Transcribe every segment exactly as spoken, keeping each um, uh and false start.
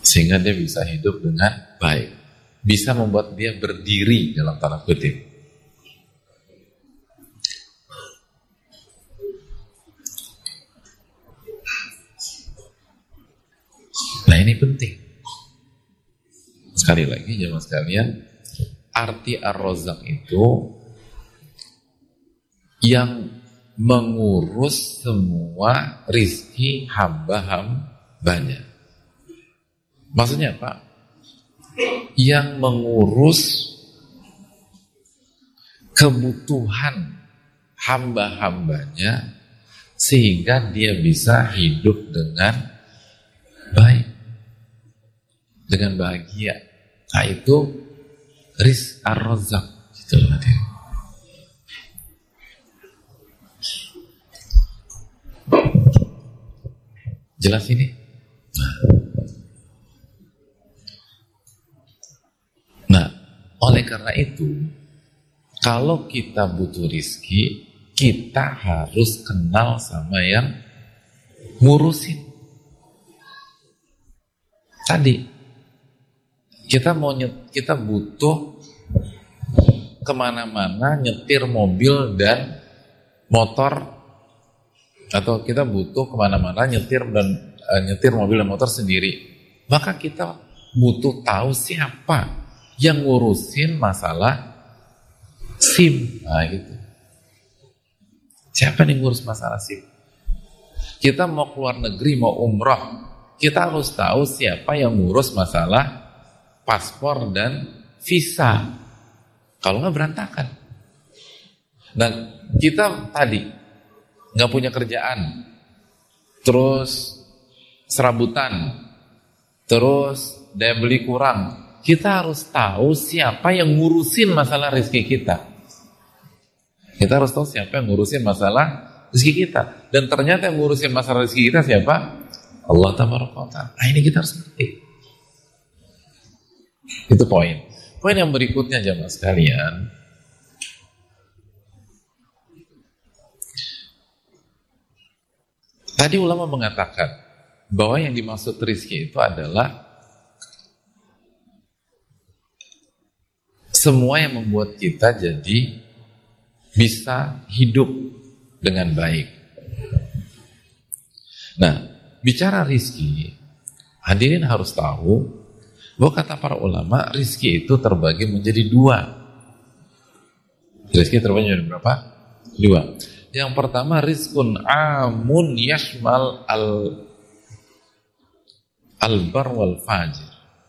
sehingga dia bisa hidup dengan baik, bisa membuat dia berdiri dalam tanda kutip. Nah ini penting. Sekali lagi jemaah sekalian, arti Ar-Razzaq itu yang mengurus semua rizki hamba-hambanya. Maksudnya apa? Yang mengurus kebutuhan hamba-hambanya sehingga dia bisa hidup dengan baik, dengan bahagia. Nah itu rizq Ar-Razzaq gitu loh. Jelas ini? Nah, oleh karena itu, kalau kita butuh rizki, kita harus kenal sama yang ngurusin. Tadi, kita mau nyet, kita butuh kemana-mana nyetir mobil dan motor, atau kita butuh kemana-mana nyetir dan uh, nyetir mobil dan motor sendiri, maka kita butuh tahu siapa yang ngurusin masalah SIM. Nah gitu. Siapa yang ngurus masalah SIM? Kita mau keluar negeri, mau umroh, kita harus tahu siapa yang ngurus masalah paspor dan visa. Kalau nggak berantakan. Dan kita tadi nggak punya kerjaan, terus serabutan, terus daya beli kurang, kita harus tahu siapa yang ngurusin masalah rezeki kita. Kita harus tahu siapa yang ngurusin masalah rezeki kita. Dan ternyata yang ngurusin masalah rezeki kita siapa? Allah Tabaraka wa Ta'ala. Nah ini kita harus ngerti. Itu poin. Poin yang berikutnya jemaah sekalian, tadi ulama mengatakan bahwa yang dimaksud rizki itu adalah semua yang membuat kita jadi bisa hidup dengan baik. Nah, bicara rizki, hadirin harus tahu bahwa kata para ulama, rizki itu terbagi menjadi dua. Rizki terbagi menjadi berapa? Dua. Yang pertama rizkun amun yashmal al albar wal fajir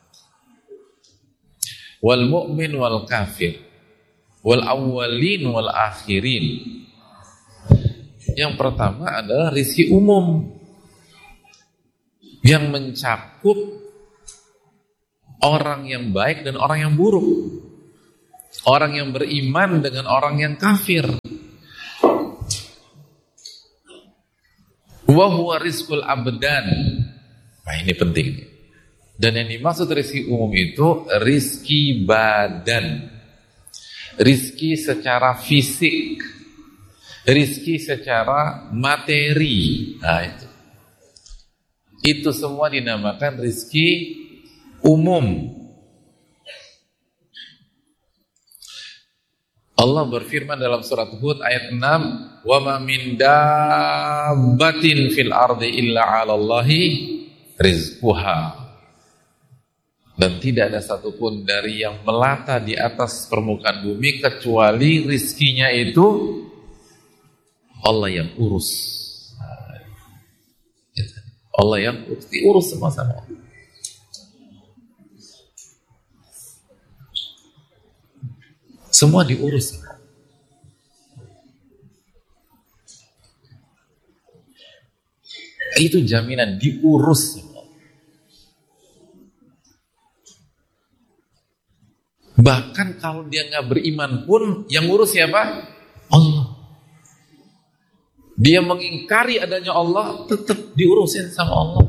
wal mu'min wal kafir wal awwalin wal akhirin. Yang pertama adalah rizki umum yang mencakup orang yang baik dan orang yang buruk, orang yang beriman dengan orang yang kafir. Wa huwa rizqul abdan. Nah ini penting. Dan yang dimaksud rizki umum itu rizki badan, rizki secara fisik, rizki secara materi. Nah itu, itu semua dinamakan rizki umum. Allah berfirman dalam surat Hud ayat enam, "Wa ma min dabbatin fil ardi illa 'ala Allahi rizquha." Dan tidak ada satupun dari yang melata di atas permukaan bumi kecuali rizkinya itu Allah yang urus. Allah yang urus, diurus sama-sama. Semua diurus. Itu jaminan diurus. Bahkan kalau dia nggak beriman pun yang ngurus siapa? Allah. Dia mengingkari adanya Allah, tetap diurusin sama Allah.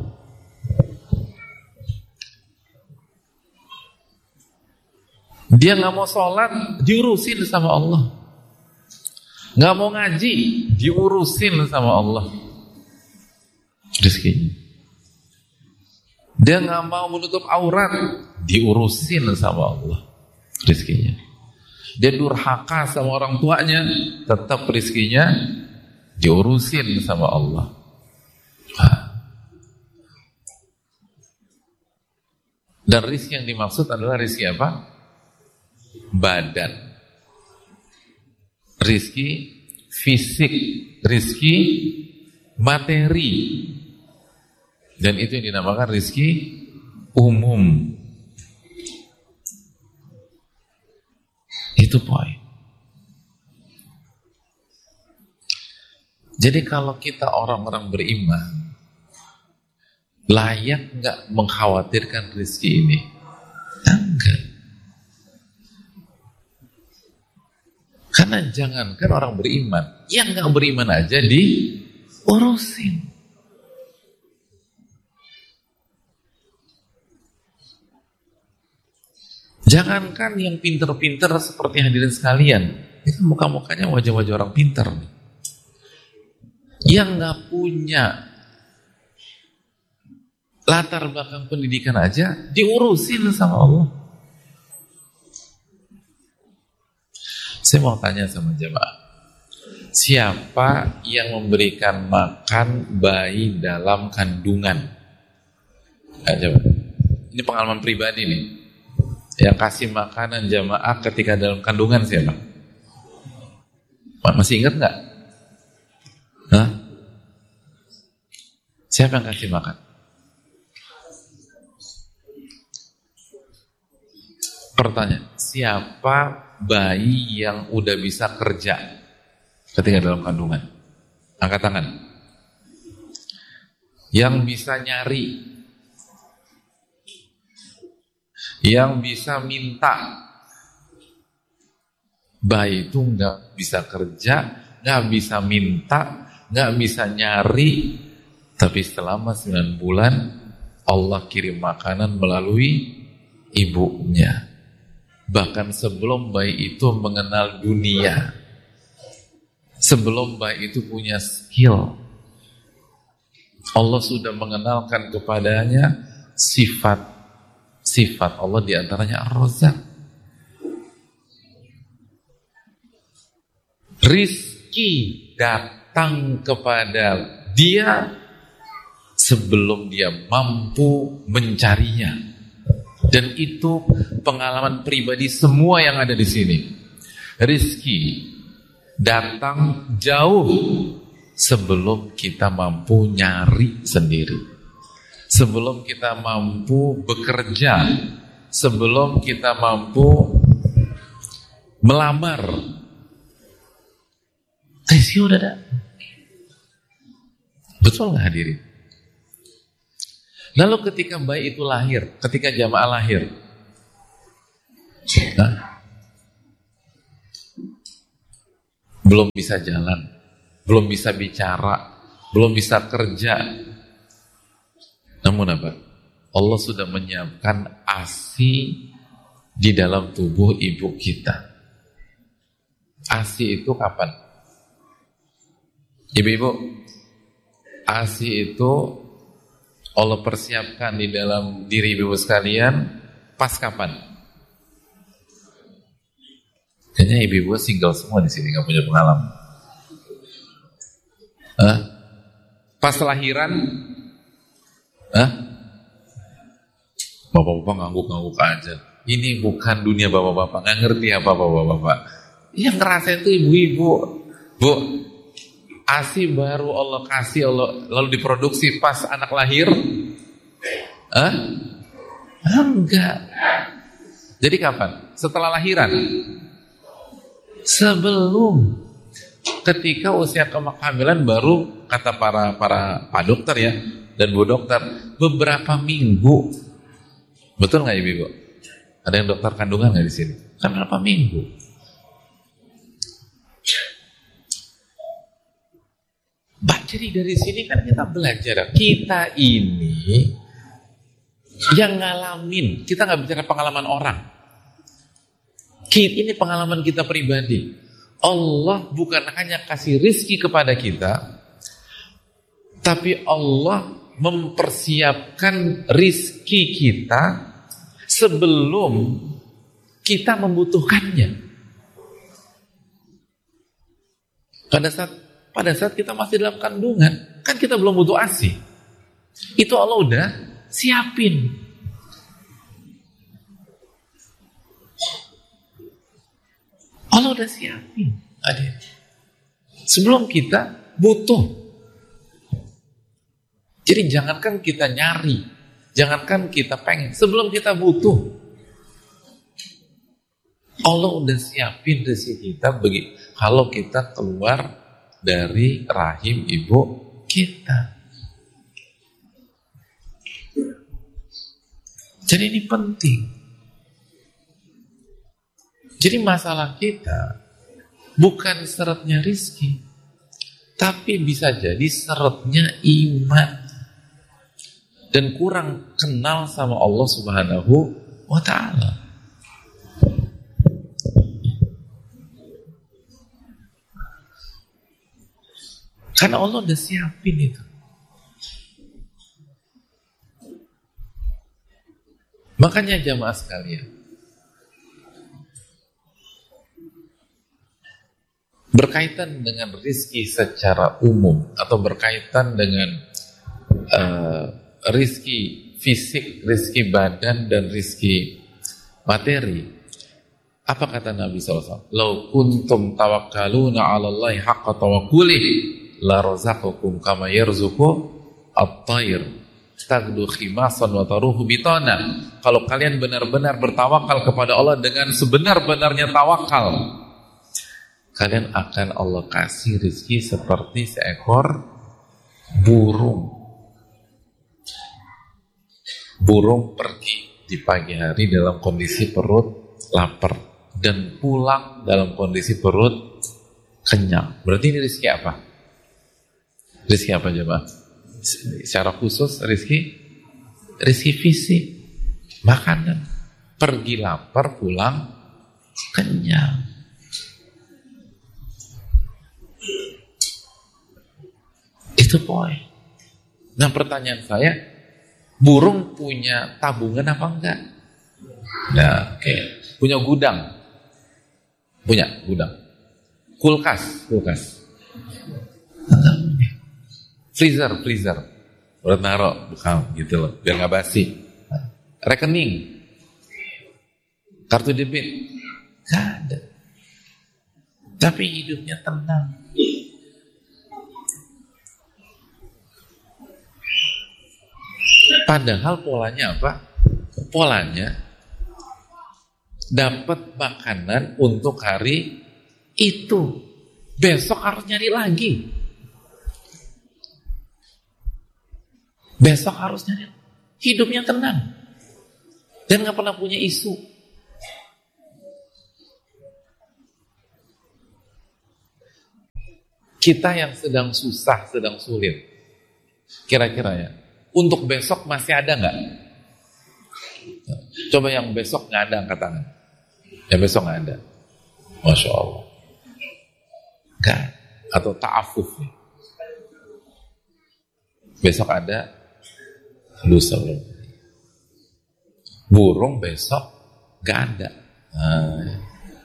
Dia nggak mau sholat, diurusin sama Allah. Nggak mau ngaji, diurusin sama Allah. Rizkinya. Dia nggak mau menutup aurat, diurusin sama Allah rizkinya. Dia durhaka sama orang tuanya, tetap rizkinya diurusin sama Allah. Dan rizki yang dimaksud adalah rizki apa? Badan, rizki fisik, rizki materi. Dan itu yang dinamakan rizki umum. Itu poin. Jadi kalau kita orang-orang beriman, layak nggak mengkhawatirkan rizki ini? Enggak. Karena jangankan orang beriman, yang nggak beriman aja diurusin. Jangankan yang pinter-pinter seperti hadirin sekalian, itu muka-mukanya wajah-wajah orang pinter. Yang nggak punya latar belakang pendidikan aja diurusin sama Allah. Saya mau tanya sama jemaah, siapa yang memberikan makan bayi dalam kandungan? Nah, coba. Ini pengalaman pribadi nih. Yang kasih makanan jamaah ketika dalam kandungan siapa? Masih ingat nggak? Hah? Siapa yang kasih makan? Pertanyaan, siapa bayi yang udah bisa kerja ketika dalam kandungan? Angkat tangan. Yang bisa nyari, yang bisa minta. Bayi itu nggak bisa kerja, nggak bisa minta, nggak bisa nyari, tapi selama sembilan bulan Allah kirim makanan melalui ibunya. Bahkan sebelum bayi itu mengenal dunia, sebelum bayi itu punya skill, Allah sudah mengenalkan kepadanya sifat Sifat Allah diantaranya Ar-Razzaq. Rizki datang kepada dia sebelum dia mampu mencarinya. Dan itu pengalaman pribadi semua yang ada di sini. Rizki datang jauh sebelum kita mampu nyari sendiri. Sebelum kita mampu bekerja, sebelum kita mampu melamar, rezeki udah ada. Betul nggak hadirin? Lalu ketika bayi itu lahir, ketika jamaah lahir, nah, belum bisa jalan, belum bisa bicara, belum bisa kerja. Namun apa? Allah sudah menyiapkan A S I di dalam tubuh ibu kita. A S I itu kapan? Ibu-ibu, A S I itu Allah persiapkan di dalam diri ibu sekalian pas kapan? Kayaknya ibu-ibu single semua di sini, nggak punya pengalaman. Hah? Pas lahiran? Hah? Bapak-bapak ngangguk-ngangguk aja. Ini bukan dunia bapak-bapak, nggak ngerti apa bapak-bapak. Yang ngerasain itu ibu-ibu. Bu, A S I baru Allah kasih, Allah lalu diproduksi pas anak lahir? Hah? Enggak. Jadi kapan? Setelah lahiran? Sebelum. Ketika usia kehamilan baru, kata para para pak dokter ya, dan bu dokter, beberapa minggu. Betul nggak ibu? Ada yang dokter kandungan nggak di sini? Kan berapa minggu? Bah, jadi dari sini kan kita belajar, kita ini yang ngalamin, kita nggak bicara pengalaman orang. Ini pengalaman kita pribadi. Allah bukan hanya kasih rizki kepada kita, tapi Allah mempersiapkan rizki kita sebelum kita membutuhkannya. Pada saat pada saat kita masih dalam kandungan, kan kita belum butuh ASI. Itu Allah udah siapin. Allah udah siapin. Adik. Sebelum kita butuh. Jadi jangankan kita nyari, jangankan kita pengen, sebelum kita butuh, Allah udah siapin rezeki kita bagi kalau kita keluar dari rahim ibu kita. Jadi ini penting. Jadi masalah kita bukan syaratnya rizki, tapi bisa jadi syaratnya iman dan kurang kenal sama Allah Subhanahu wa ta'ala. Karena Allah udah siapin itu. Makanya jamaah sekalian, berkaitan dengan rizki secara umum atau berkaitan dengan uh, rizki fisik, rizki badan, dan rizki materi, apa kata Nabi shallallahu alaihi wasallam? Lau kuntum tawakkaluna 'ala Allahi haqqa tawakkulih la razaqakum kama yarzuqu at-tayr tagdu khimasan wa taruhu bitana. Kalau kalian benar-benar bertawakal kepada Allah dengan sebenar-benarnya tawakal, kalian akan Allah kasih rezeki seperti seekor burung. Burung pergi di pagi hari dalam kondisi perut lapar dan pulang dalam kondisi perut kenyang. Berarti ini rezeki apa? Rezeki apa coba? Secara khusus rezeki rezeki fisik, makanan. Pergi lapar, pulang kenyang. Itu poin. Nah, pertanyaan saya, burung punya tabungan apa enggak? Nah, oke. Okay. Punya gudang? Punya gudang. Kulkas, kulkas. Freezer, freezer. Buat naruh, bukan gitu loh, biar nggak basi. Rekening, kartu debit, nggak ada. Tapi hidupnya tenang. Padahal polanya apa? Polanya dapat makanan untuk hari itu, besok harus nyari lagi. Besok harus nyari. Hidupnya tenang dan nggak pernah punya isu. Kita yang sedang susah, sedang sulit, kira-kira ya, untuk besok masih ada nggak? Coba yang besok nggak ada, angkat tangan. Yang besok nggak ada, masya Allah. Nggak, atau ta'afuf nih. Besok ada, lusa belum. Burung besok nggak ada. Nah,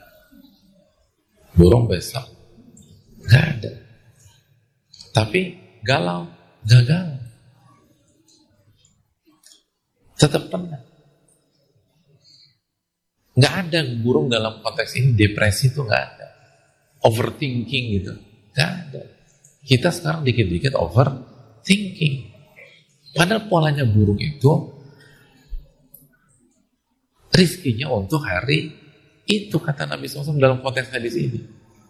burung besok nggak ada. Tapi galau, gagal. Tetap tenang. Nggak ada burung dalam konteks ini depresi itu nggak ada. Overthinking gitu, nggak ada. Kita sekarang dikit-dikit overthinking. Padahal polanya burung itu rizkinya untuk hari itu, kata Nabi shallallahu alaihi wasallam dalam konteks hadis ini.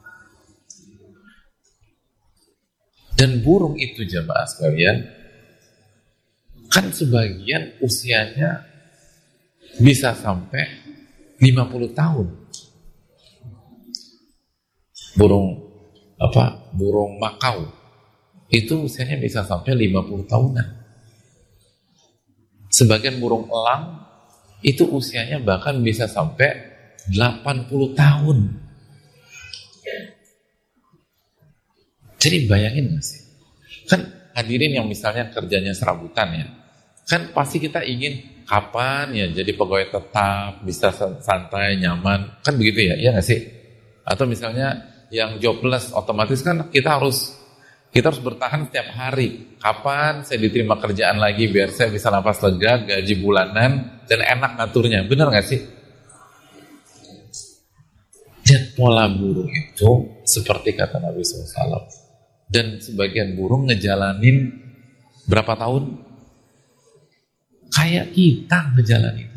Dan burung itu jamaah sekalian, kan sebagian usianya bisa sampai lima puluh tahun. Burung apa? Burung makau itu usianya bisa sampai lima puluh tahunan. Sebagian burung elang itu usianya bahkan bisa sampai delapan puluh tahun. Jadi bayangin gak sih? Kan hadirin yang misalnya kerjanya serabutan ya, kan pasti kita ingin kapan ya jadi pegawai tetap, bisa santai, nyaman, kan begitu ya, iya nggak sih? Atau misalnya yang jobless, otomatis kan kita harus kita harus bertahan setiap hari. Kapan saya diterima kerjaan lagi biar saya bisa napas lega, gaji bulanan, dan enak ngaturnya, benar nggak sih? Dan pola burung itu seperti kata Nabi shallallahu alaihi wasallam, dan sebagian burung ngejalanin berapa tahun? Kayak kita ngejalanin,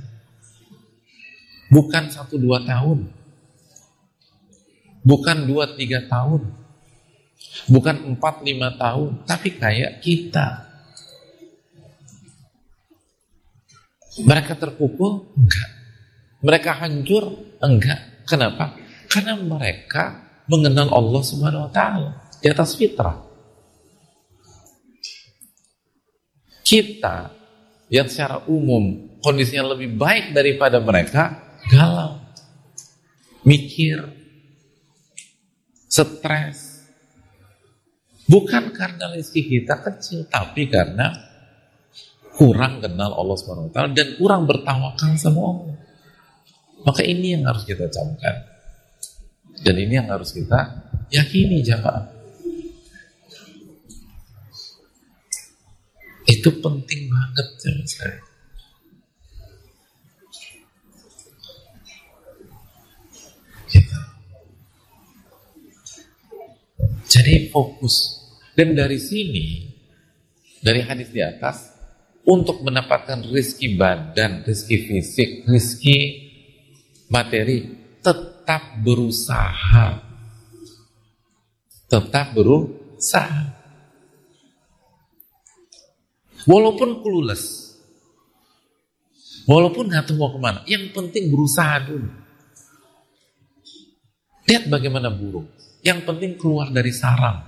bukan satu dua tahun, bukan dua tiga tahun, bukan empat lima tahun, tapi kayak kita. Mereka terpukul? Enggak. Mereka hancur? Enggak. Kenapa? Karena mereka mengenal Allah Subhanahu wa taala di atas fitrah. Kita yang secara umum kondisinya lebih baik daripada mereka, galau, mikir, stres. Bukan karena rezeki kita kecil, tapi karena kurang kenal Allah Subhanahu wa taala dan kurang bertawakal sama Allah. Maka ini yang harus kita camkan. Dan ini yang harus kita yakini, jamaah. Itu penting banget, jamaah sekalian. Gitu. Jadi fokus. Dan dari sini, dari hadis di atas, untuk mendapatkan rezeki badan, rezeki fisik, rezeki materi, tetap berusaha. Tetap berusaha. Walaupun clueless, walaupun nggak tahu mau kemana, yang penting berusaha dulu. Lihat bagaimana burung, yang penting keluar dari sarang.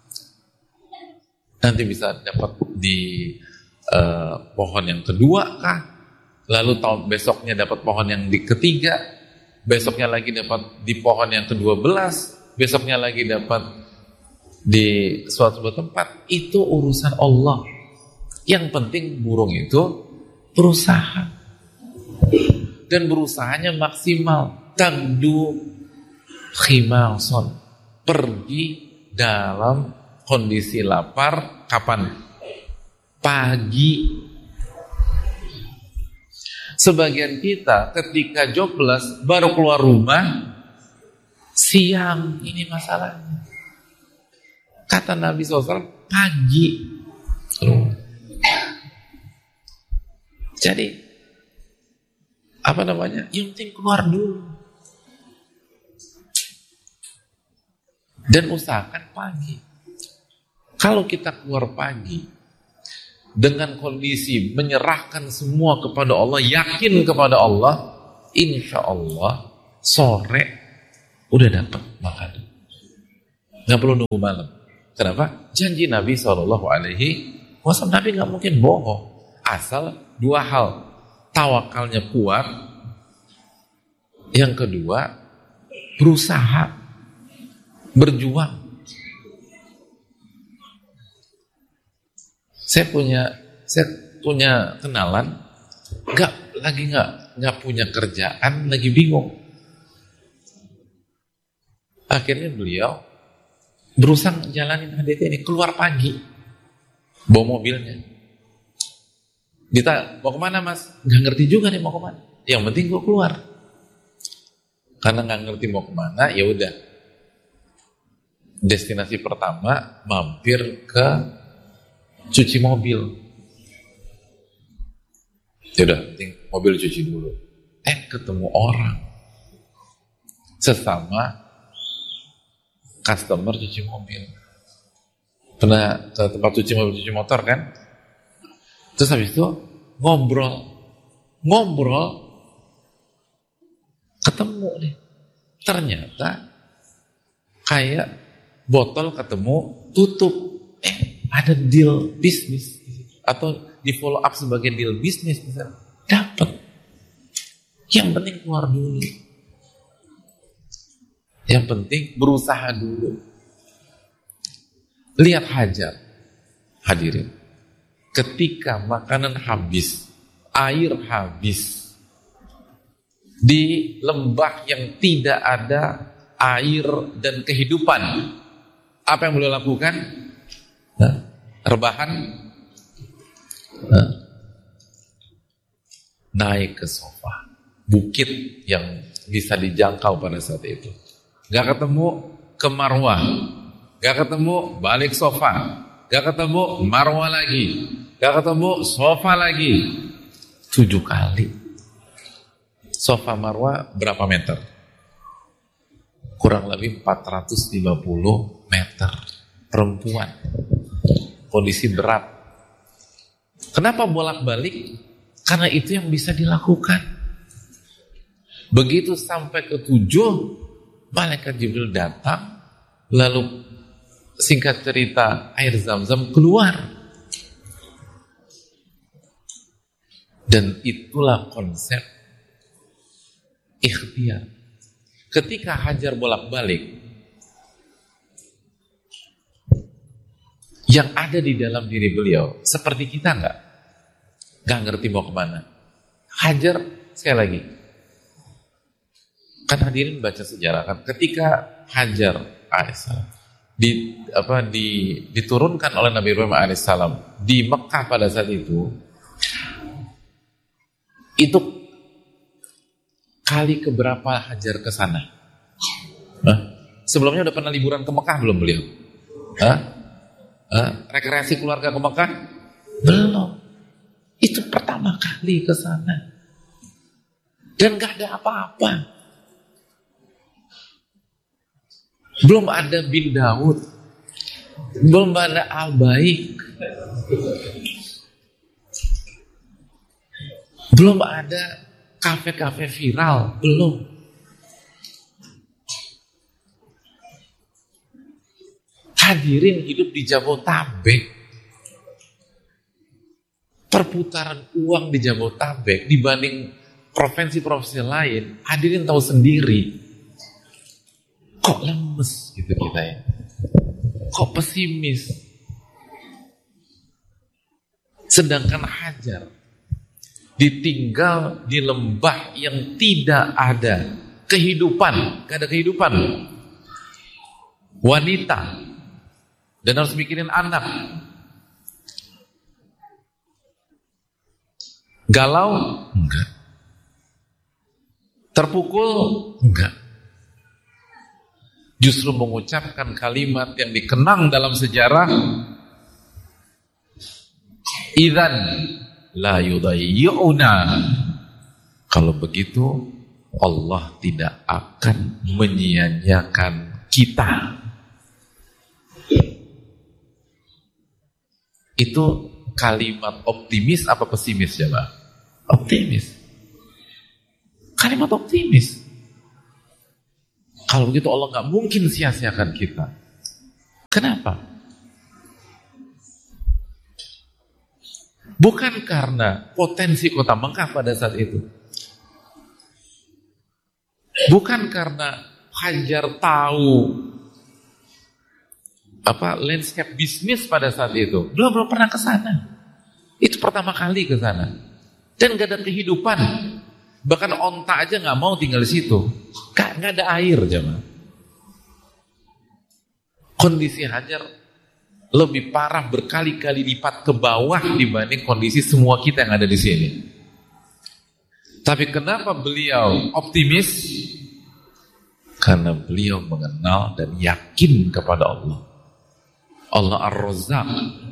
Nanti bisa dapat di uh, pohon yang kedua kah, lalu tahun besoknya dapat pohon yang di ketiga, besoknya lagi dapat di pohon yang kedua belas, besoknya lagi dapat di suatu tempat. Itu urusan Allah. Yang penting burung itu berusaha, dan berusahanya maksimal. Tagdu khimalson, pergi dalam kondisi lapar. Kapan? Pagi. Sebagian kita ketika jobless baru keluar rumah siang. Ini masalahnya. Kata Nabi shallallahu alaihi wasallam, pagi. Jadi apa namanya? Yang penting keluar dulu. Dan usahakan pagi. Kalau kita keluar pagi dengan kondisi menyerahkan semua kepada Allah, yakin kepada Allah, insya Allah sore udah dapat makan. Nggak perlu nunggu malam. Kenapa? Janji Nabi shallallahu alaihi wasallam. Nabi nggak mungkin bohong. Asal dua hal, tawakalnya kuat. Yang kedua, berusaha, berjuang. Saya punya, saya punya kenalan, nggak lagi nggak nggak punya kerjaan, lagi bingung. Akhirnya beliau berusaha jalanin hadis ini, keluar pagi, bawa mobilnya. Kita mau kemana mas? Nggak ngerti juga nih mau kemana. Yang penting gue keluar. Karena nggak ngerti mau kemana, ya udah. Destinasi pertama mampir ke cuci mobil. Ya udah, penting mobil cuci dulu. Eh ketemu orang sesama customer cuci mobil. Pernah ke tempat cuci mobil, cuci motor kan? Terus habis itu ngobrol, ngobrol, ketemu nih. Ternyata kayak botol ketemu tutup. Eh, ada deal bisnis atau di follow up sebagai deal bisnis misalnya. Dapat. Yang penting keluar dulu. Yang penting berusaha dulu. Lihat Hajar. Hadirin, ketika makanan habis, air habis, di lembah yang tidak ada air dan kehidupan, apa yang boleh lakukan? Nah, rebahan, nah, naik ke sofa, bukit yang bisa dijangkau pada saat itu. Gak ketemu ke Marwah, gak ketemu balik sofa, gak ketemu Marwah lagi, gak ketemu sofa lagi. Tujuh kali. Sofa Marwah berapa meter? Kurang lebih empat ratus lima puluh meter. Perempuan, kondisi berat. Kenapa bolak-balik? Karena itu yang bisa dilakukan. Begitu sampai ke tujuh, malaikat Jibril datang, lalu singkat cerita air Zam-Zam keluar. Dan itulah konsep ikhtiar. Ketika Hajar bolak-balik, yang ada di dalam diri beliau seperti kita enggak? Enggak ngerti mau kemana. Hajar, sekali lagi, kan hadirin baca sejarah kan, ketika Hajar alaihissalam di apa di diturunkan oleh Nabi Ibrahim alaihissalam di Mekah pada saat itu, itu kali keberapa Hajar ke sana? Hah? Sebelumnya udah pernah liburan ke Mekah belum beliau? Hah? Hah? Rekreasi keluarga ke Mekah? Belum. Itu pertama kali ke sana. Dan gak ada apa-apa. Belum ada bin Daud. Belum ada Al-Baik. Belum ada kafe-kafe viral. Belum. Hadirin hidup di Jabotabek. Perputaran uang di Jabotabek dibanding provinsi-provinsi lain, hadirin tahu sendiri. Kok lemes gitu kita ya? Kok pesimis? Sedangkan Hajar ditinggal di lembah yang tidak ada kehidupan, gak ada kehidupan. Wanita dan harus mikirin anak. Galau? Enggak. Terpukul? Enggak. Justru mengucapkan kalimat yang dikenang dalam sejarah, idzan la yudayyuna. Kalau begitu Allah tidak akan menyia-nyiakan kita. Itu kalimat optimis apa pesimis ya Pak? Optimis. Kalimat optimis. Kalau begitu Allah gak mungkin sia-siakan kita. Kenapa? Bukan karena potensi kota Mekah pada saat itu. Bukan karena Hajar tahu apa landscape bisnis pada saat itu. Belum belum pernah ke sana. Itu pertama kali ke sana. Dan gak ada kehidupan. Bahkan onta aja gak mau tinggal di situ. Gak, gak ada air jemaah. Kondisi Hajar lebih parah berkali-kali lipat ke bawah dibanding kondisi semua kita yang ada di sini. Tapi kenapa beliau optimis? Karena beliau mengenal dan yakin kepada Allah. Allah Ar-Razzaq.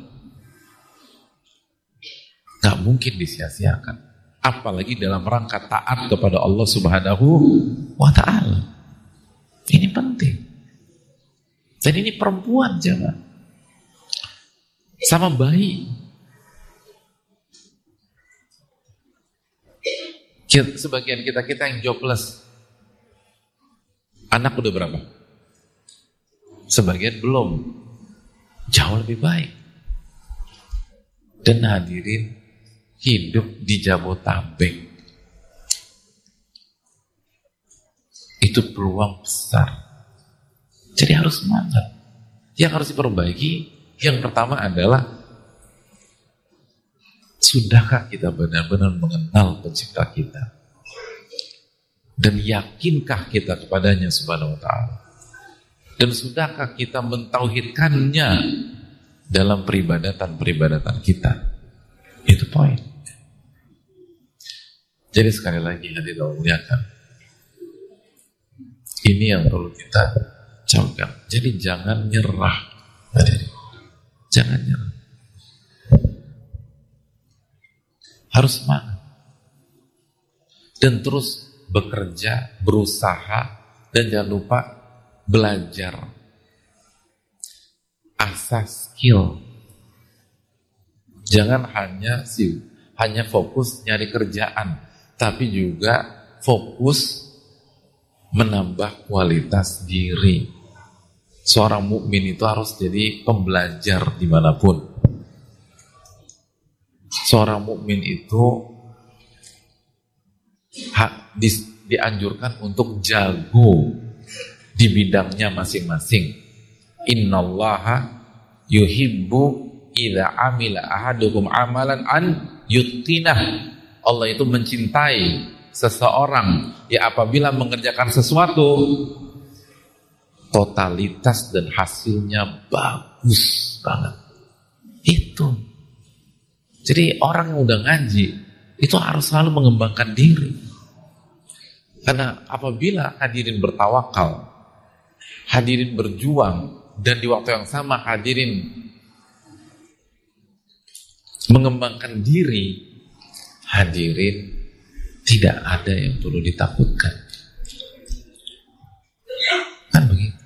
Gak mungkin disia-siakan. Apalagi dalam rangka taat kepada Allah Subhanahu wa ta'ala. Ini penting. Dan ini perempuan jangan. Sama bayi. Sebagian kita-kita yang jobless. Anak udah berapa? Sebagian belum. Jauh lebih baik. Dan hadirin hidup di Jabotabek itu peluang besar. Jadi harus semangat. Yang harus diperbaiki yang pertama adalah Sudahkah kita benar-benar mengenal pencipta kita? Dan yakinkah kita kepadanya subhanahu wa ta'ala? Dan sudahkah kita mentauhidkannya dalam peribadatan-peribadatan kita? Itu poin. Jadi sekali lagi hadirin Allah muliakan, ini yang perlu kita camkan. Jadi jangan nyerah, hadirin. Jangan nyerah. Harus semangat. Dan terus bekerja, berusaha, dan jangan lupa belajar. Asas skill. Jangan hanya sih, hanya fokus nyari kerjaan, tapi juga fokus menambah kualitas diri. Seorang mukmin itu harus jadi pembelajar dimanapun. Seorang mukmin itu ha, di, dianjurkan untuk jago di bidangnya masing-masing. Innallaha yuhibbu idza amila ahadukum amalan an yutqinah. Allah itu mencintai seseorang ya apabila mengerjakan sesuatu totalitas dan hasilnya bagus banget. Itu. Jadi orang yang udah ngaji itu harus selalu mengembangkan diri. Karena apabila hadirin bertawakal, hadirin berjuang, dan di waktu yang sama hadirin mengembangkan diri, hadirin tidak ada yang perlu ditakutkan. Kan begitu.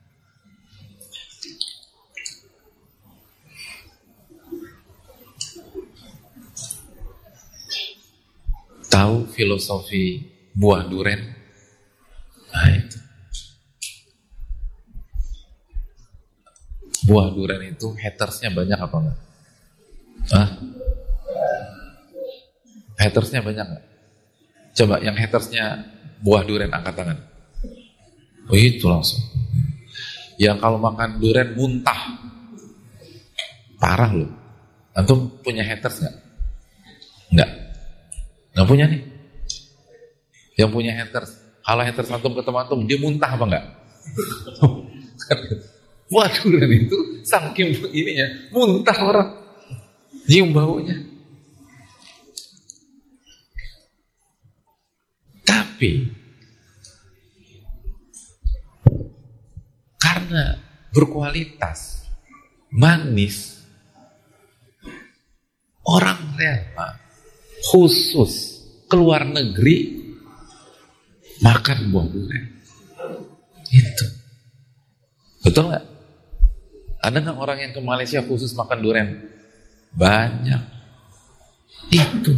Tahu filosofi buah duren? Nah itu. Buah duren itu hatersnya banyak apa enggak? Hah? Hatersnya banyak enggak? Coba yang hatersnya buah duren angkat tangan. Oh itu langsung. Yang kalau makan duren muntah. Parah loh. Antum punya haters enggak? Enggak. Enggak punya nih. Yang punya haters. Kalau haters antum ketemu antum, dia muntah apa enggak? Buah durian itu saking ininya, muntah orang. Nyium baunya. Tapi karena berkualitas, manis, orang rela khusus keluar negeri makan buah durian. Itu betul nggak? Ada nggak orang yang ke Malaysia khusus makan durian? Banyak. Itu.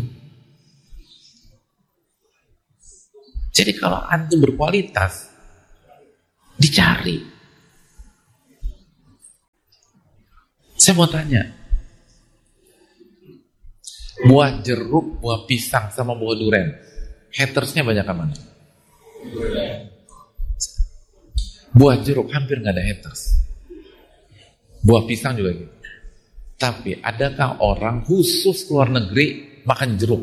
Jadi kalau antum berkualitas, dicari. Saya mau tanya, buah jeruk, buah pisang, sama buah durian, hatersnya banyak mana? Buah jeruk hampir nggak ada haters. Buah pisang juga gitu. Tapi adakah orang khusus keluar negeri makan jeruk?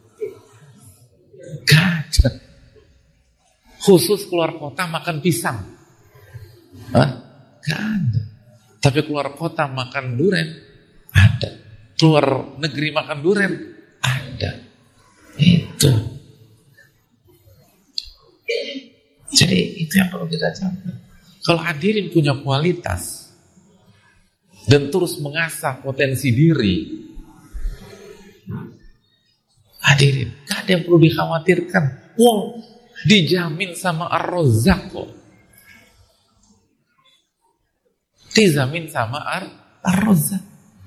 Gak ada. Khusus keluar kota makan pisang? Hah? Gak ada. Tapi keluar kota makan durian? Ada. Keluar negeri makan durian? Ada. Itu. Jadi itu yang perlu kita catat. Kalau hadirin punya kualitas dan terus mengasah potensi diri, hadirin, gak ada yang perlu dikhawatirkan. Wow, dijamin sama Ar-Razzaq kok. Dijamin sama Ar-Razzaq.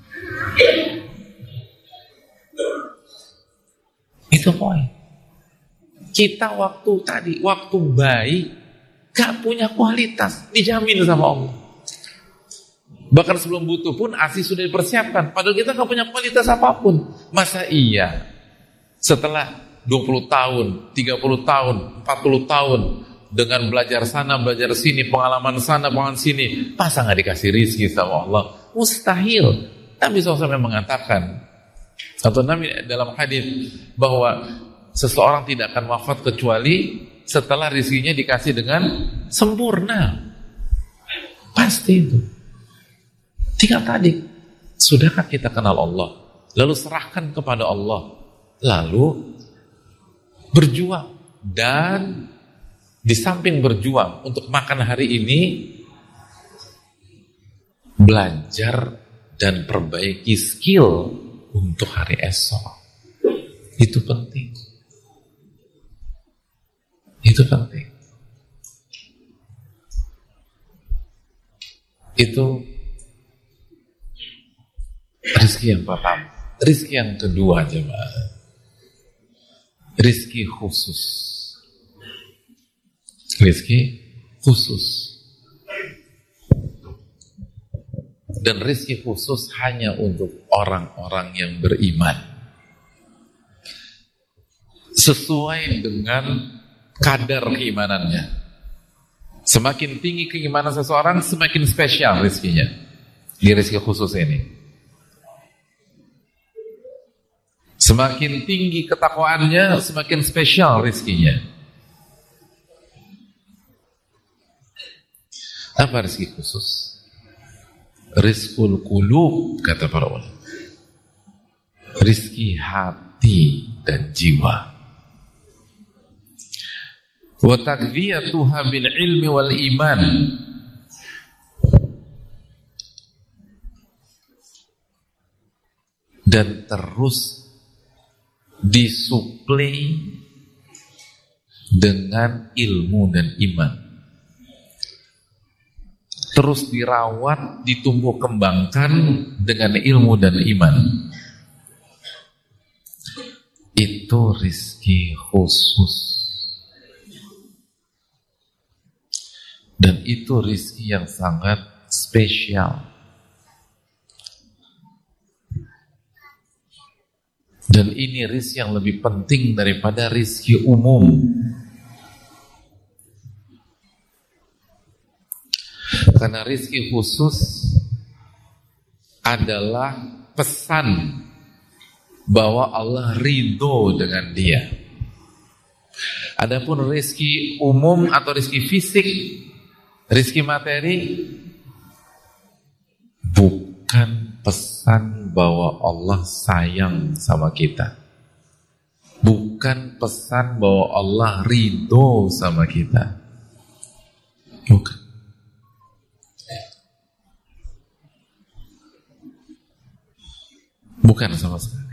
Itu poin. Kita waktu tadi, waktu bayi, gak punya kualitas, dijamin sama Allah. Bahkan sebelum butuh pun A S I sudah dipersiapkan. Padahal kita gak punya kualitas apapun. Masa iya setelah dua puluh tahun, tiga puluh tahun, empat puluh tahun dengan belajar sana, belajar sini, pengalaman sana, pengalaman sini, masa gak dikasih rizki sama Allah? Mustahil. Nabi shallallahu alaihi wasallam mengatakan, Atau Nabi dalam hadis bahwa seseorang tidak akan wafat kecuali setelah rezekinya dikasih dengan sempurna. Pasti itu. Tinggal tadi, sudahkah kita kenal Allah? Lalu serahkan kepada Allah. Lalu berjuang. Dan di samping berjuang untuk makan hari ini, belajar dan perbaiki skill untuk hari esok. Itu penting. Itu penting. Itu rizki yang pertama. Rizki yang kedua, jemaah, rizki khusus. Rizki khusus. Dan rizki khusus hanya untuk orang-orang yang beriman, sesuai dengan kadar keimanannya. Semakin tinggi keimanan seseorang, semakin spesial rizkinya. Di rizki khusus ini, semakin tinggi ketakwaannya, semakin spesial rizkinya. Apa rizki khusus? Rizkul qulub, kata para ulama. Rizki hati dan jiwa. Wa takdhiyatuha bil ilmi wal iman. Dan terus disuplai dengan ilmu dan iman. Terus dirawat, ditumbuh kembangkan dengan ilmu dan iman. Itu rizki khusus. Dan itu rizki yang sangat spesial. Dan ini rizki yang lebih penting daripada rizki umum. Karena rizki khusus adalah pesan bahwa Allah ridho dengan dia. Adapun rizki umum atau rizki fisik, rizki materi, bukan pesan bahwa Allah sayang sama kita. Bukan pesan bahwa Allah ridho sama kita. Bukan. Bukan sama sekali.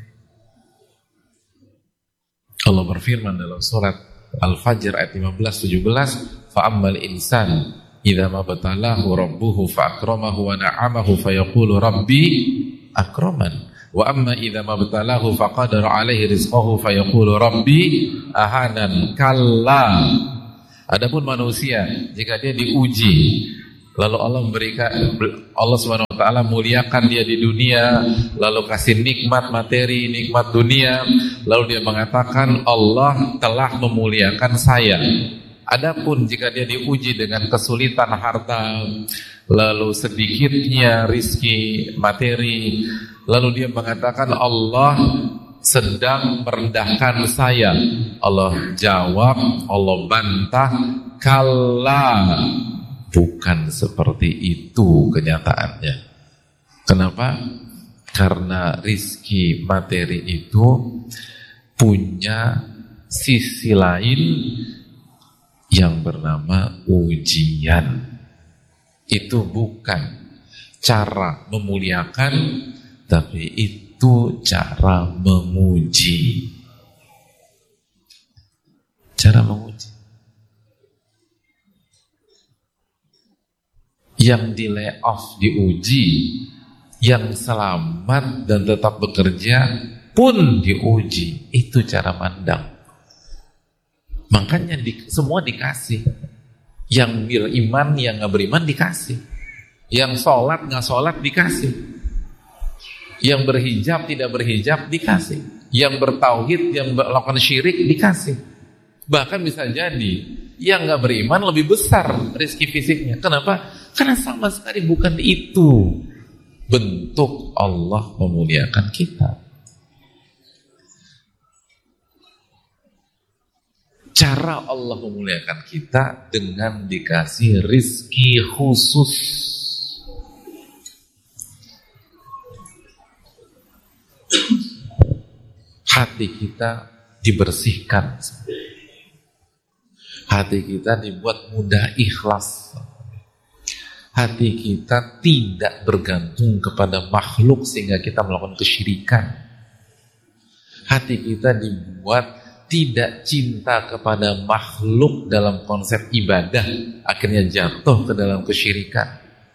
Allah berfirman dalam surat Al-Fajr ayat lima belas tujuh belas, fa'ammal insan idza mabtalahu rabbuhu fa'akramahu wa na'amahu fayaqulu rabbi akraman wa amma idza mabtalahu faqadara alaihi rizqahu fayaqulu rabbi ahanan. Kalla. Adapun manusia, jika dia diuji lalu Allah memberikan, Allah subhanahu wa ta'ala muliakan dia di dunia, lalu kasih nikmat materi, nikmat dunia, lalu dia mengatakan Allah telah memuliakan saya. Adapun jika dia diuji dengan kesulitan harta, lalu sedikitnya rizki materi, lalu dia mengatakan Allah sedang merendahkan saya. Allah jawab, Allah bantah, kalla, bukan seperti itu kenyataannya. Kenapa? Karena rizki materi itu punya sisi lain yang bernama ujian. Itu bukan cara memuliakan, tapi itu cara memuji. Cara memuji. Yang di layoff diuji, yang selamat dan tetap bekerja pun diuji. Itu cara mandang. Makanya di, semua dikasih. Yang beriman, yang gak beriman dikasih. Yang sholat, gak sholat dikasih. Yang berhijab, tidak berhijab dikasih. Yang bertauhid, yang melakukan syirik dikasih. Bahkan bisa jadi yang gak beriman lebih besar rezeki fisiknya. Kenapa? Karena sama sekali bukan itu bentuk Allah memuliakan kita. Cara Allah memuliakan kita dengan dikasih rizki khusus. Hati kita dibersihkan. Hati kita dibuat mudah ikhlas. Hati kita tidak bergantung kepada makhluk sehingga kita melakukan kesyirikan. Hati kita dibuat tidak cinta kepada makhluk dalam konsep ibadah, akhirnya jatuh ke dalam kesyirikan.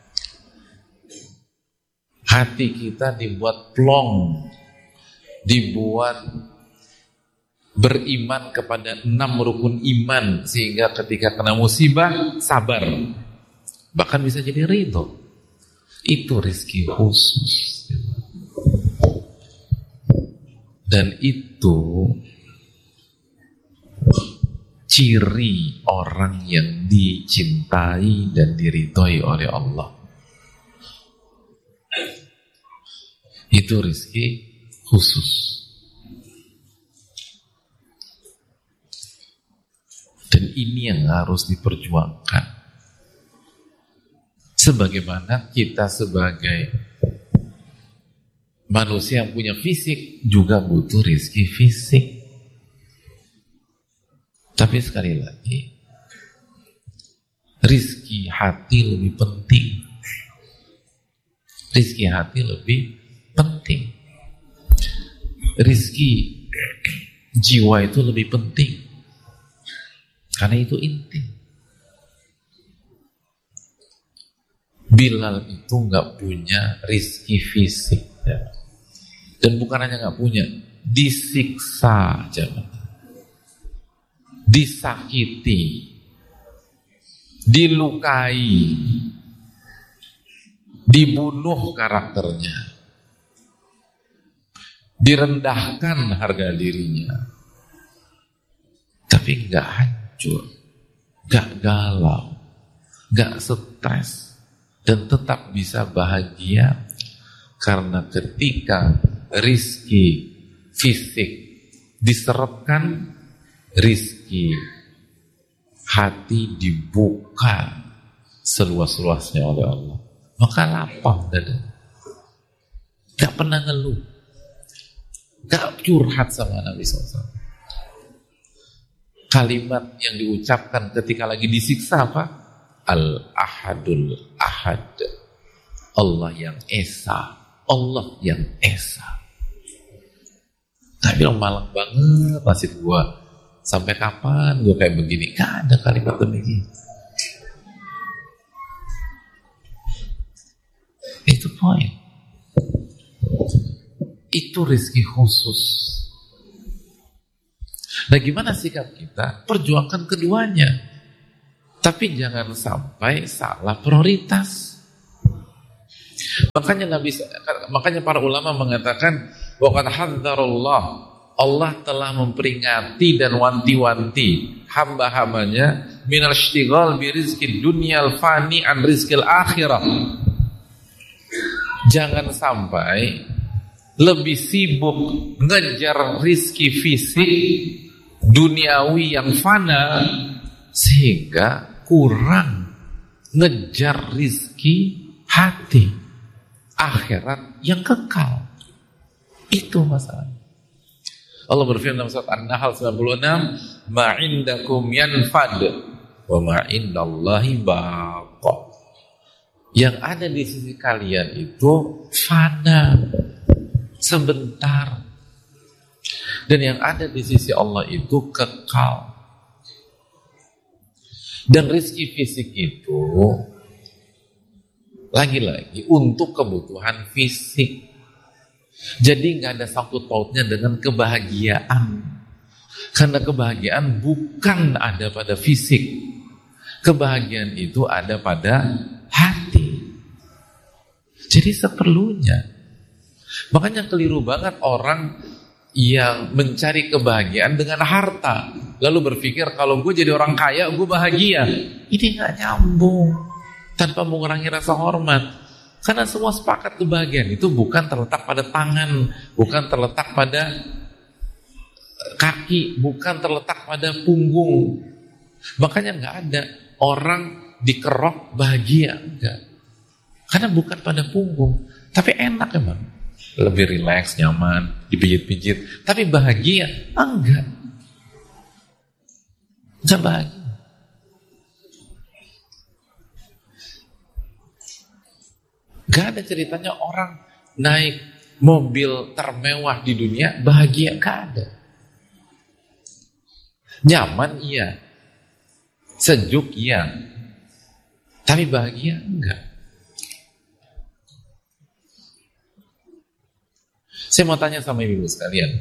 Hati kita dibuat plong, dibuat beriman kepada enam rukun iman, sehingga ketika kena musibah sabar, bahkan bisa jadi ridho. Itu rezeki khusus, dan itu ciri orang yang dicintai dan diridhoi oleh Allah. Itu rezeki khusus. Dan ini yang harus diperjuangkan. Sebagaimana kita sebagai manusia yang punya fisik juga butuh rezeki fisik. Tapi sekali lagi, rizki hati lebih penting. Rizki hati lebih penting. Rizki jiwa itu lebih penting. Karena itu inti. Bilal itu nggak punya rizki fisik. Ya. Dan bukan hanya nggak punya, disiksa jangan. Disakiti, dilukai, dibunuh karakternya, direndahkan harga dirinya, tapi nggak hancur, nggak galau, nggak stres, dan tetap bisa bahagia karena ketika rizki fisik diserapkan, rizki hati dibuka seluas-luasnya oleh Allah, maka lapang dada, gak pernah ngeluh, gak curhat sama Nabi shallallahu alaihi wasallam. Kalimat yang diucapkan ketika lagi disiksa apa? Al-Ahadul Ahad, Allah yang Esa, Allah yang Esa. Tapi bilang malang banget nasib gua, sampai kapan gue kayak begini? Gak ada kalimat demikian. Itu poin. Itu rezeki khusus. Nah, gimana sikap kita? Perjuangkan keduanya, tapi jangan sampai salah prioritas. Makanya Nabi, makanya para ulama mengatakan wa qad hadzarallah, Allah telah memperingati dan wanti-wanti hamba-hambanya minal ishtighal bi rizqid dunyal fani an rizqil akhirah. Jangan sampai lebih sibuk ngejar rizki fisik duniawi yang fana sehingga kurang ngejar rizki hati akhirat yang kekal. Itu masalahnya. Allah berfirman dalam surat An-Nahl sembilan puluh enam, ma'indakum yanfad wa ma'indallahi baqa. Yang ada di sisi kalian itu fana, sebentar. Dan yang ada di sisi Allah itu kekal. Dan rezeki fisik itu lagi-lagi untuk kebutuhan fisik. Jadi nggak ada sangkut pautnya dengan kebahagiaan. Karena kebahagiaan bukan ada pada fisik. Kebahagiaan itu ada pada hati. Jadi seperlunya. Makanya keliru banget orang yang mencari kebahagiaan dengan harta. Lalu berpikir kalau gue jadi orang kaya gue bahagia. Ini nggak nyambung. Tanpa mengurangi rasa hormat. Karena semua sepakat kebahagiaan itu bukan terletak pada tangan, bukan terletak pada kaki, bukan terletak pada punggung. Makanya nggak ada orang dikerok bahagia, enggak. Karena bukan pada punggung, tapi enak emang. Lebih rileks, nyaman, dipijit-pijit. Tapi bahagia, enggak. Enggak bahagia. Enggak ada ceritanya orang naik mobil termewah di dunia bahagia, enggak ada. Nyaman iya, sejuk iya, tapi bahagia enggak. Saya mau tanya sama ibu sekalian,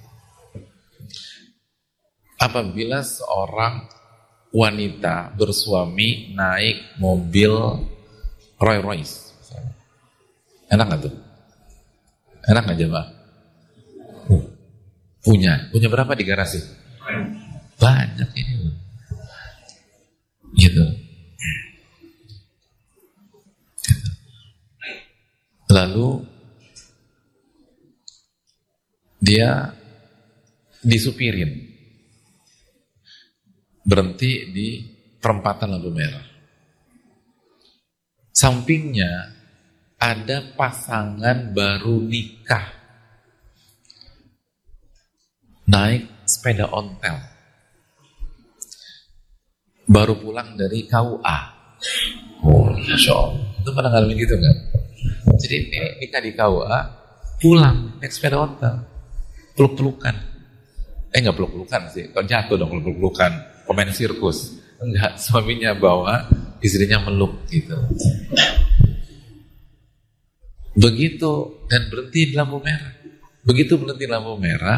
apabila seorang wanita bersuami naik mobil Rolls Royce, enak nggak tuh? Enak nggak jemaah? Uh, punya, punya berapa di garasi? Banyak ini loh, gitu. Lalu dia disupirin, berhenti di perempatan lampu merah. Sampingnya ada pasangan baru nikah, naik sepeda ontel, baru pulang dari K U A. Oh, Masya Allah. Itu pernah ngalamin gitu kan? Jadi ini nikah di K U A, pulang naik sepeda ontel, peluk-pelukan. Eh nggak peluk-pelukan sih, kok jatuh dong peluk-pelukan, pemain sirkus. Enggak, suaminya bawa, istrinya meluk gitu. Begitu, dan berhenti di lampu merah. Begitu berhenti di lampu merah,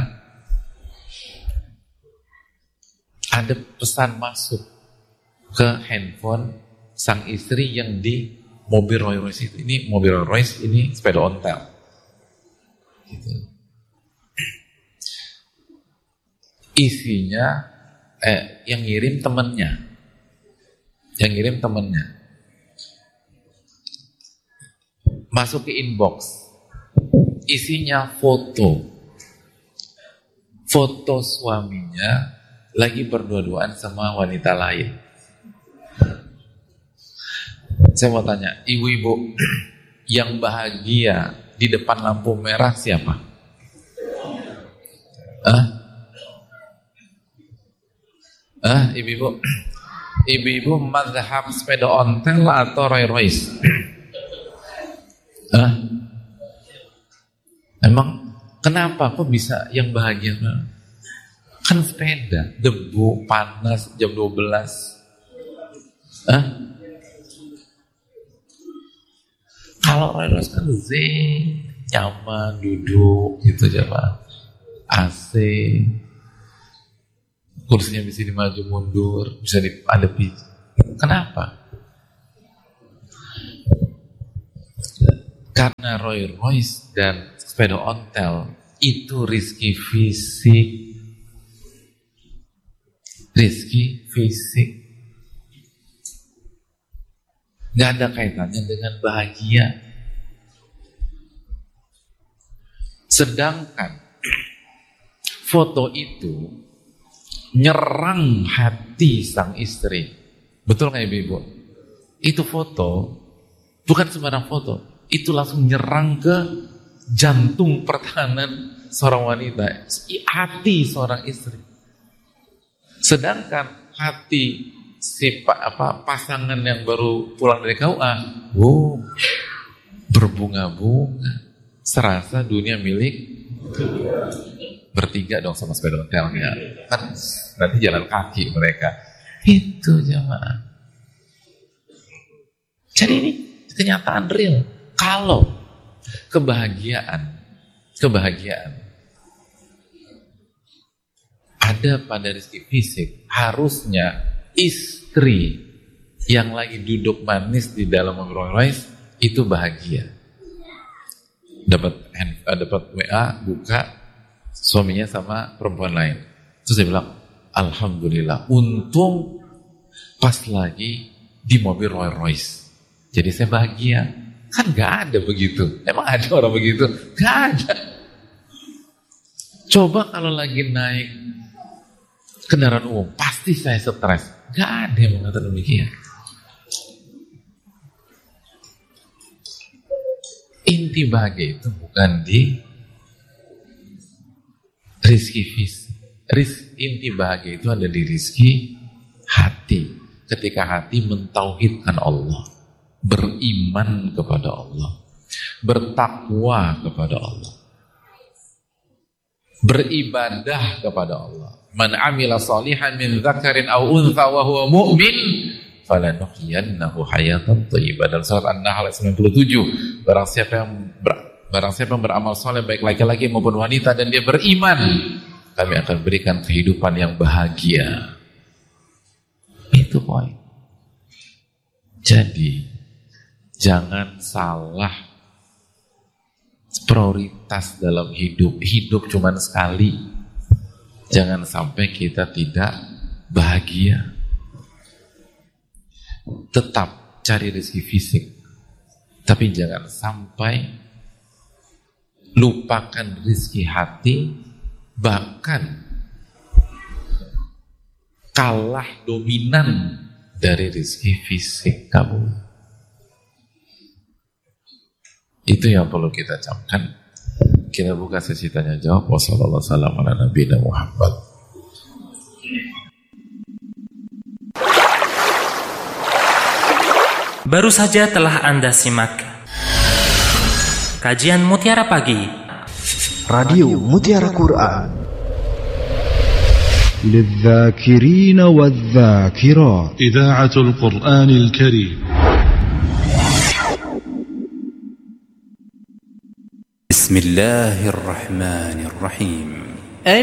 ada pesan masuk ke handphone sang istri yang di mobil Rolls Royce itu. Ini mobil Rolls Royce, ini sepeda ontel. Gitu. Isinya eh yang ngirim temennya, yang ngirim temennya masuk ke inbox, isinya foto, foto suaminya lagi berdua-duaan sama wanita lain. Saya mau tanya, ibu-ibu yang bahagia di depan lampu merah siapa? Ah? Ah, ibu-ibu, ibu-ibu mazhab sepeda ontel atau Rolls Royce? Ah, emang kenapa kok bisa yang bahagia? Kan sepeda, debu, panas, jam dua belas. Ah, kalau Rolls Royce kan zen, nyaman, duduk gitu aja, A C. Kursinya bisa dimaju mundur, bisa diadepi. Kenapa? Karena Rolls Royce dan sepeda ontel itu rizki fisik, rizki fisik, nggak ada kaitannya dengan bahagia. Sedangkan foto itu nyerang hati sang istri. Betul nggak ibu-ibu? Itu foto bukan sembarang foto, itu langsung nyerang ke jantung pertahanan seorang wanita, hati seorang istri. Sedangkan hati si apa pasangan yang baru pulang dari K U A, wow, berbunga-bunga, serasa dunia milik bertiga dong sama sepeda ontelnya. Kan nanti jalan kaki mereka. Itu jemaah. Jadi ini kenyataan real. Kalau kebahagiaan, kebahagiaan ada pada rezeki fisik, harusnya istri yang lagi duduk manis di dalam mobil Rolls Royce itu bahagia. Dapat dapat W A, buka, suaminya sama perempuan lain. Terus dia bilang, alhamdulillah, untung pas lagi di mobil Rolls Royce, jadi saya bahagia. Kan gak ada begitu. Emang ada orang begitu? Gak ada. Coba kalau lagi naik kendaraan umum, pasti saya stres. Gak ada yang mengatakan demikian. Inti bahagia itu bukan di rizki fisik. Rizki, inti bahagia itu ada di rizki hati. Ketika hati mentauhidkan Allah, beriman kepada Allah, bertakwa kepada Allah, beribadah kepada Allah. Man amila salihan min dzakarin aw untha wa huwa mu'min falanuhyiyannahu hayatan thayyibah. Dalam surat An-Nahl ayat sembilan puluh tujuh, barang siapa yang ber, barang siapa yang beramal saleh baik laki-laki maupun wanita dan dia beriman, kami akan berikan kehidupan yang bahagia. Itu poin. Jadi jangan salah prioritas dalam hidup. Hidup cuma sekali. Jangan sampai kita tidak bahagia. Tetap cari rezeki fisik, tapi jangan sampai lupakan rezeki hati, bahkan kalah dominan dari rezeki fisik kamu. Itu yang perlu kita camkan. Kita buka sesi tanya jawab. Wassalamualaikum warahmatullahi wabarakatuh. Baru saja telah Anda simak kajian Mutiara Pagi Radio Mutiara Quran للذاكرين والذاكرات إذاعة القرآن الكريم. بسم الله الرحمن الرحيم.